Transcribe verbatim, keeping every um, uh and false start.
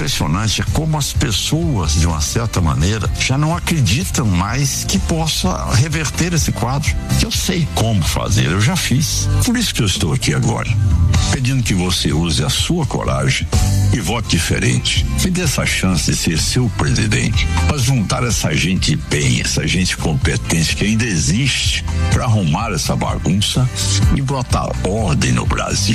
impressionante como as pessoas, de uma certa maneira, já não acreditam mais que possa reverter esse quadro. Eu sei como fazer, eu já fiz. Por isso que eu estou aqui agora, pedindo que você use a sua coragem e vote diferente. Me dê essa chance de ser seu presidente, para juntar essa gente bem, essa gente competente que ainda existe, para arrumar essa bagunça e botar ordem no Brasil.